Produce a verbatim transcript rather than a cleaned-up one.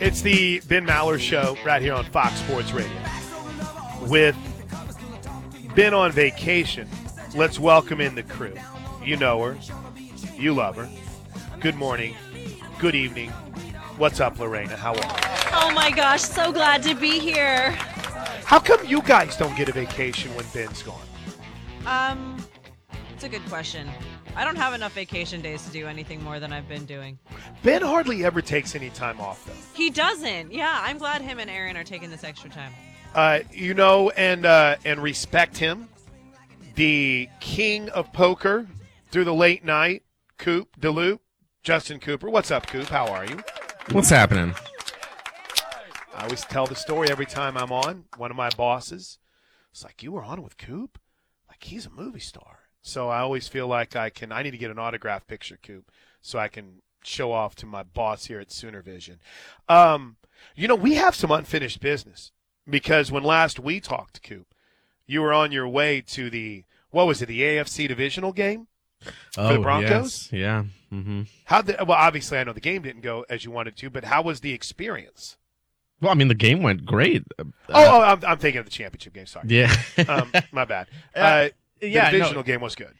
It's the Ben Maller Show right here on Fox Sports Radio. With Ben on vacation, let's welcome in the crew. You know her. You love her. Good morning. Good evening. What's up, Lorena? How are you? Oh, my gosh. So glad to be here. How come you guys don't get a vacation when Ben's gone? Um, it's a good question. I don't have enough vacation days to do anything more than I've been doing. Ben hardly ever takes any time off, though. He doesn't. Yeah, I'm glad him and Aaron are taking this extra time. Uh, you know, and uh, and respect him. The king of poker through the late night, Coop DeLoop, Justin Cooper. What's up, Coop? How are you? What's happening? I always tell the story every time I'm on. One of my bosses, it's like, you were on with Coop? Like, he's a movie star. So I always feel like I can. I need to get an autograph picture, Coop, so I can show off to my boss here at Sooner Vision. Um, you know, we have some unfinished business because when last we talked, Coop, you were on your way to the, what was it, the A F C divisional game for oh, the Broncos? Yes. Yeah. Mm-hmm. How the, well, obviously I know the game didn't go as you wanted to, but how was the experience? Well, I mean, the game went great. Uh, oh, oh I'm, I'm thinking of the championship game. Sorry. Yeah. um, my bad. Uh, Uh, the yeah, divisional no, game was good.